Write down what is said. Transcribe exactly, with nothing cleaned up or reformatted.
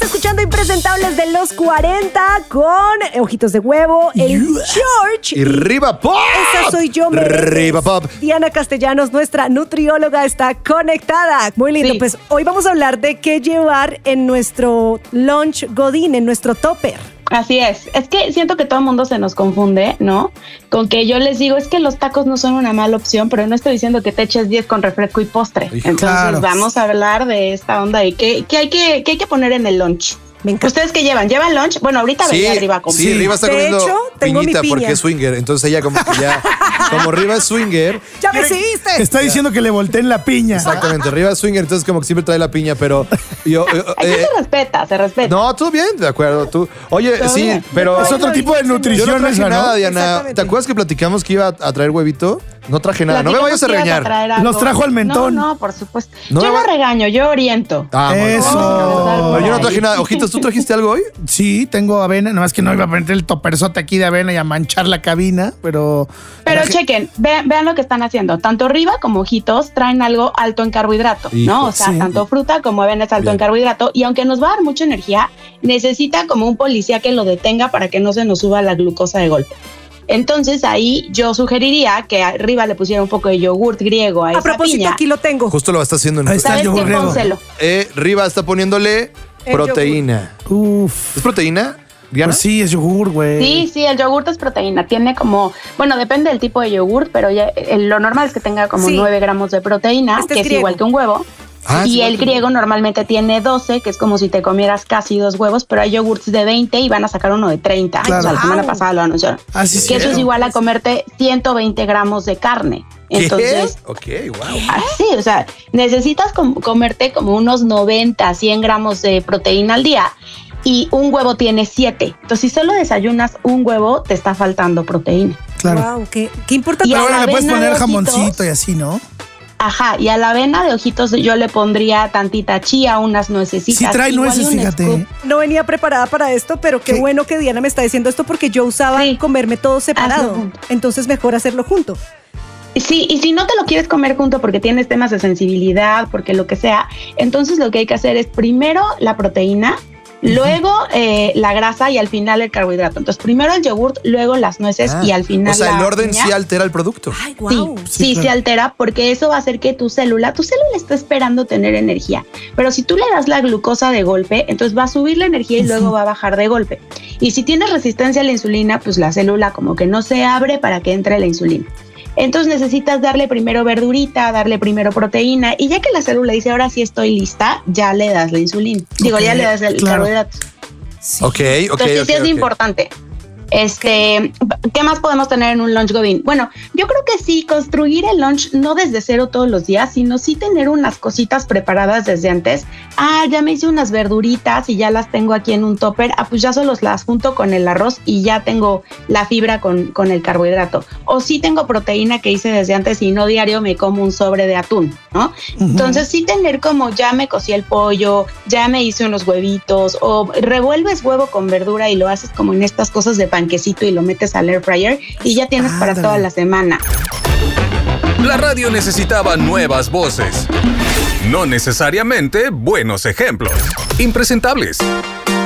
escuchando Impresentables de los cuarenta con Ojitos de Huevo, el Yeah. George Y Riva Pop. Esa soy yo, Meredith. Riva Pop. Diana Castellanos, nuestra nutrióloga, está conectada. Muy lindo. Sí. Pues hoy vamos a hablar de qué llevar en nuestro lunch godín, en nuestro topper. Así es. Es que siento que todo el mundo se nos confunde, ¿no? Con que yo les digo, es que los tacos no son una mala opción, pero no estoy diciendo que te eches diez con refresco y postre. Hijo. Entonces Claro. vamos a hablar de esta onda y qué, qué hay que, qué hay que poner en el lunch. Me encanta. ¿Ustedes qué llevan? ¿Llevan lunch? Bueno, ahorita venía Riva con sí, Riva está De comiendo hecho, tengo mi piñita piña. porque es swinger. Entonces ella como que ya, como Riva es swinger. ¡Ya me seguiste! Está diciendo que le volteen la piña. Exactamente, Riva es swinger, entonces como que siempre trae la piña, pero yo... yo, Aquí eh, se respeta, se respeta. no, tú bien, de acuerdo, tú. Oye, Todo sí, bien. pero... Es otro tipo de Yo no nutrición traje esa, nada, ¿no? Diana. Exactamente. ¿Te acuerdas que platicamos que iba a traer huevito? No traje nada. No me Platicamos vayas a que ibas regañar. traer algo. Nos trajo al mentón. No, no, por supuesto. No yo me no va- regaño, yo oriento. Ah, muy bien. Eso. Pero yo no traje nada. Ojitos, ¿tú trajiste algo hoy? Sí, tengo avena, nada más que no iba a poner el toperzote aquí de avena y a manchar la cabina, pero... Pero traje- chequen, vean, vean lo que están haciendo. Tanto Riva como Ojitos traen algo alto en carbohidrato, Hijo, ¿no? O sea, sí. tanto fruta como avena es alto Bien. en carbohidrato. Y aunque nos va a dar mucha energía, necesita como un policía que lo detenga para que no se nos suba la glucosa de golpe. Entonces ahí yo sugeriría que arriba le pusiera un poco de yogurt griego a, A esa propósito, piña. aquí lo tengo. Justo lo está haciendo en Ahí está ¿Sabes el qué? yogur griego. Pónselo. Eh, Riva está poniéndole El proteína. Uf. ¿Es proteína, Diana? Pues sí, es yogur, güey. Sí, sí, el yogurt es proteína. Tiene como, bueno, depende del tipo de yogurt, pero ya, eh, lo normal es que tenga como Sí. nueve gramos de proteína, Este que es es, griego. igual que un huevo. Ah, es y igual el que- griego normalmente tiene doce, que es como si te comieras casi dos huevos, pero hay yogurts de veinte y van a sacar uno de treinta. Claro. O sea, la semana Wow. pasada lo anunciaron. Ah, sí, que eso cierto. es igual a comerte ciento veinte gramos de carne. ¿Qué? Entonces, Ok, wow. así, o sea, necesitas com- comerte como unos noventa, cien gramos de proteína al día. Y un huevo tiene siete. Entonces, si solo desayunas un huevo, te está faltando proteína. Claro. Wow, qué, qué importante. Y Pero a bueno, la le puedes avena poner de jamoncito Ojitos. y así, ¿no? Ajá, y a la avena de Ojitos yo le pondría tantita chía, unas nuecesitas. Sí trae igual y nueces, un fíjate. scoop. No venía preparada para esto, pero qué ¿Qué? bueno que Diana me está diciendo esto porque yo usaba Sí. comerme todo separado. Hazlo junto. Entonces mejor hacerlo junto. Sí, y si no te lo quieres comer junto porque tienes temas de sensibilidad, porque lo que sea, entonces lo que hay que hacer es primero la proteína, luego eh, la grasa y al final el carbohidrato. Entonces primero el yogurt, luego las nueces Ah, y al final o sea, la el orden piña. sí altera el producto. Ay, Sí, wow. sí, Sí, se claro. altera porque eso va a hacer que tu célula, tu célula está esperando tener energía, pero si tú le das la glucosa de golpe, entonces va a subir la energía y luego va a bajar de golpe. Y si tienes resistencia a la insulina, pues la célula como que no se abre para que entre la insulina. Entonces necesitas darle primero verdurita, darle primero proteína y ya que la célula dice ahora sí estoy lista, ya le das la insulina. Digo, Ok, ya le das el claro. carbohidrato. Sí. Ok, ok, Entonces ok, sí es ok. importante. Este, ¿qué más podemos tener en un lunch godín? Bueno, yo creo que sí, construir el lunch no desde cero todos los días, sino sí tener unas cositas preparadas desde antes. Ah, ya me hice unas verduritas y ya las tengo aquí en un topper. Ah, pues ya solo las junto con el arroz y ya tengo la fibra con, con el carbohidrato. O sí tengo proteína que hice desde antes y no diario me como un sobre de atún, ¿no? Entonces sí tener como ya me cocí el pollo, ya me hice unos huevitos o revuelves huevo con verdura y lo haces como en estas cosas de panquecito y lo metes al air fryer y ya tienes para Ándale. toda la semana. La radio necesitaba nuevas voces, no necesariamente buenos ejemplos. Impresentables.